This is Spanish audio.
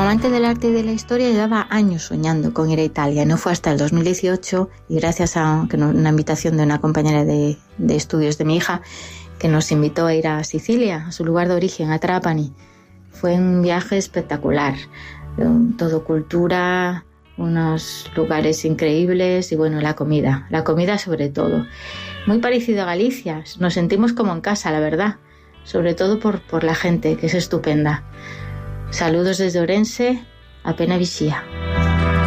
amante del arte y de la historia, llevaba años soñando con ir a Italia. No fue hasta el 2018, y gracias a una invitación de una compañera de estudios de mi hija, que nos invitó a ir a Sicilia, a su lugar de origen, a Trapani. Fue un viaje espectacular, todo cultura, unos lugares increíbles y bueno, la comida sobre todo. Muy parecido a Galicia, nos sentimos como en casa, la verdad, sobre todo por la gente, que es estupenda. Saludos desde Ourense, a Pena Vixía.